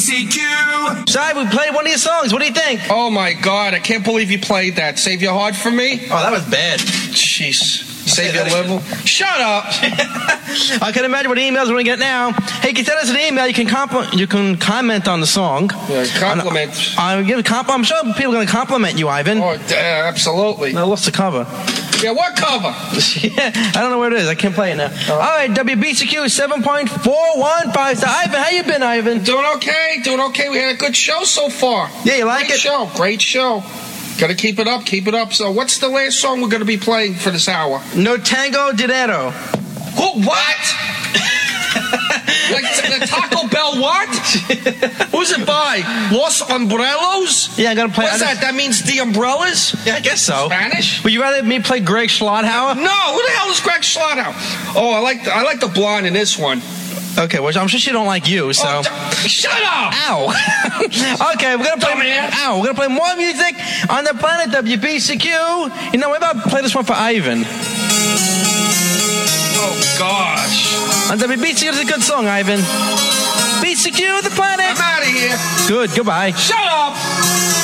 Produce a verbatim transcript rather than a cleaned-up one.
C Q. Si, we played one of your songs. What do you think? Oh, my God. I can't believe you played that. Save Your Heart for Me? Oh, that was bad. Jeez. Save Your Liver? Shut up. I can imagine what emails we're going to get now. Hey, you can send us an email. You can compl- you can comment on the song. Yeah, compliment. I give a comp- I'm sure people are going to compliment you, Ivan. Oh, uh, absolutely. I lost the cover. Yeah, what cover? Yeah, I don't know where it is. I can't play it now. Oh. All right, W B C Q seven point four one five. So, Ivan, how you been, Ivan? Doing okay. Doing okay. We had a good show so far. Yeah, you like Great it? show. Great show. Got to keep it up. Keep it up. So, what's the last song we're going to be playing for this hour? No Tango Dinero. Who, what? Like the Taco Bell what? Who's it by? Los Umbrellos? Yeah, I'm going to play. What's that? That means the umbrellas? Yeah, I guess so. Spanish? Would you rather me play Greg Schlotthauer? No, who the hell is Greg Schlotthauer? Oh, I like the, I like the blonde in this one. Okay, well, I'm sure she don't like you, so. Oh, d- shut up! Ow! Okay, we're gonna play. Dumbass. Ow! We're gonna play more music on the planet W B C Q. You know, maybe I'll play this one for Ivan. Oh gosh! On W B C Q, it's a good song, Ivan. B C Q, the planet. I'm out of here. Good. Goodbye. Shut up!